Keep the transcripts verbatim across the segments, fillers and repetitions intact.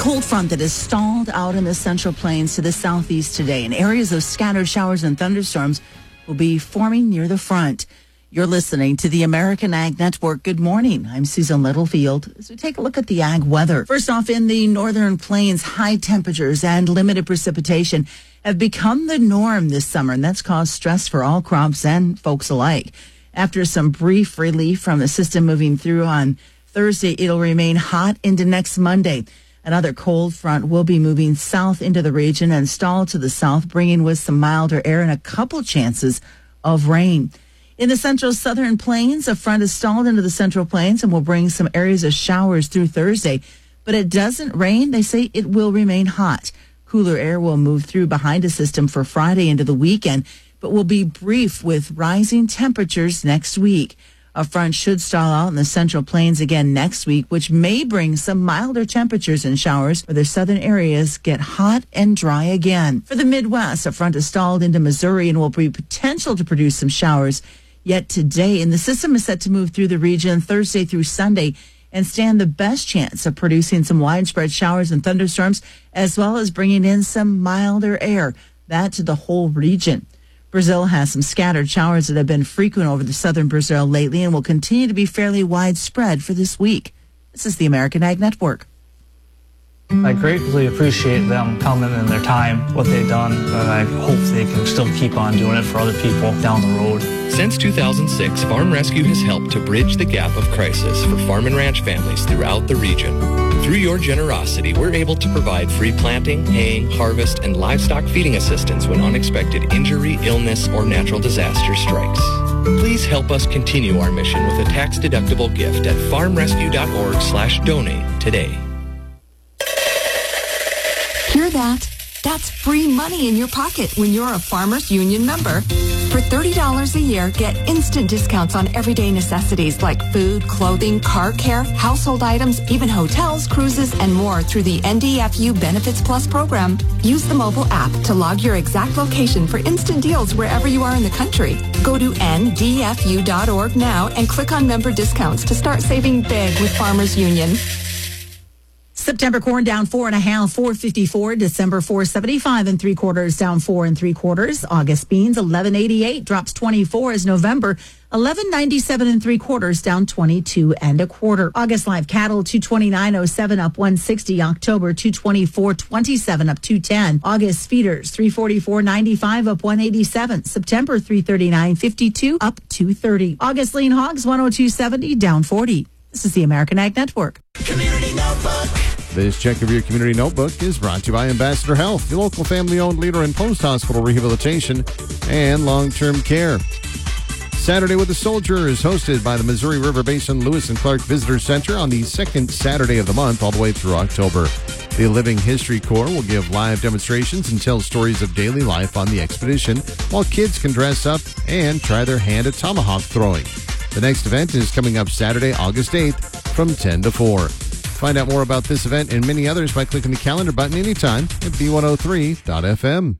cold front that is stalled out in the Central Plains to the southeast today, and areas of scattered showers and thunderstorms will be forming near the front. You're listening to the American Ag Network. Good morning. I'm Susan Littlefield. As we take a look at the ag weather. First off, in the northern plains, high temperatures and limited precipitation have become the norm this summer, and that's caused stress for all crops and folks alike. After some brief relief from the system moving through on Thursday, it'll remain hot into next Monday. Another cold front will be moving south into the region and stall to the south, bringing with some milder air and a couple chances of rain. In the central southern plains, a front is stalled into the central plains and will bring some areas of showers through Thursday. But it doesn't rain. They say it will remain hot. Cooler air will move through behind a system for Friday into the weekend, but will be brief with rising temperatures next week. A front should stall out in the central plains again next week, which may bring some milder temperatures and showers where the southern areas get hot and dry again. For the Midwest, a front is stalled into Missouri and will be potential to produce some showers yet today, and the system is set to move through the region Thursday through Sunday and stand the best chance of producing some widespread showers and thunderstorms, as well as bringing in some milder air, that to the whole region. Brazil has some scattered showers that have been frequent over the southern Brazil lately and will continue to be fairly widespread for this week. This is the American Ag Network. I greatly appreciate them coming and their time, what they've done, and I hope they can still keep on doing it for other people down the road. Since two thousand six, Farm Rescue has helped to bridge the gap of crisis for farm and ranch families throughout the region. Through your generosity, we're able to provide free planting, haying, harvest, and livestock feeding assistance when unexpected injury, illness, or natural disaster strikes. Please help us continue our mission with a tax-deductible gift at farmrescue.org slash donate today. Hear that? That's free money in your pocket when you're a Farmers Union member. For thirty dollars a year, get instant discounts on everyday necessities like food, clothing, car care, household items, even hotels, cruises, and more through the N D F U Benefits Plus program. Use the mobile app to log your exact location for instant deals wherever you are in the country. Go to N D F U dot org now and click on member discounts to start saving big with Farmers Union. September corn down four and a half, four fifty-four. December four seventy-five and three quarters, down four and three quarters. August beans eleven eighty-eight, drops twenty-four as November eleven ninety-seven and three quarters, down twenty-two and a quarter. August live cattle two twenty-nine oh seven, up one sixty. October two twenty-four twenty-seven, up two ten. August feeders three forty-four ninety-five, up one eighty-seven. September three thirty-nine fifty-two, up two thirty. August lean hogs one oh two seventy, down forty. This is the American Ag Network. Community Notebook. This check of your community notebook is brought to you by Ambassador Health, the local family-owned leader in post-hospital rehabilitation and long-term care. Saturday with the Soldier is hosted by the Missouri River Basin Lewis and Clark Visitor Center on the second Saturday of the month all the way through October. The Living History Corps will give live demonstrations and tell stories of daily life on the expedition, while kids can dress up and try their hand at tomahawk throwing. The next event is coming up Saturday, August eighth from ten to four. Find out more about this event and many others by clicking the calendar button anytime at B one oh three dot F M.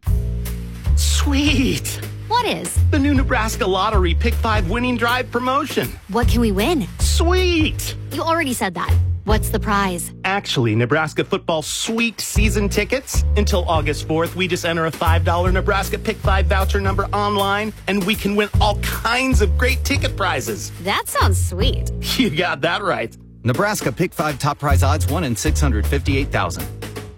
Sweet! What is? The new Nebraska Lottery Pick five Winning Drive promotion. What can we win? Sweet! You already said that. What's the prize? Actually, Nebraska football sweet season tickets. Until August fourth, we just enter a five dollar Nebraska Pick five voucher number online, and we can win all kinds of great ticket prizes. That sounds sweet. You got that right. Nebraska Pick five top prize odds one in six hundred fifty-eight thousand.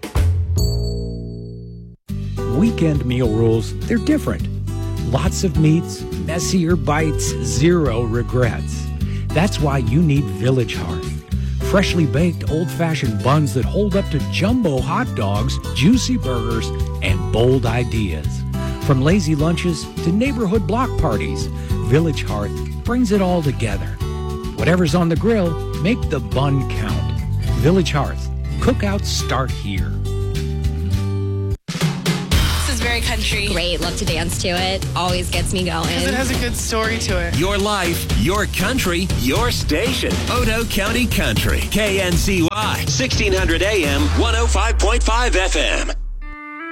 Weekend meal rules, they're different. Lots of meats, messier bites, zero regrets. That's why you need Village Hearth. Freshly baked old-fashioned buns that hold up to jumbo hot dogs, juicy burgers, and bold ideas. From lazy lunches to neighborhood block parties, Village Hearth brings it all together. Whatever's on the grill, make the bun count. Village Hearth. Cookouts start here. This is very country. Great. Love to dance to it. Always gets me going. Because it has a good story to it. Your life, your country, your station. Otoe County Country. K N C Y. sixteen hundred A M, one oh five point five F M.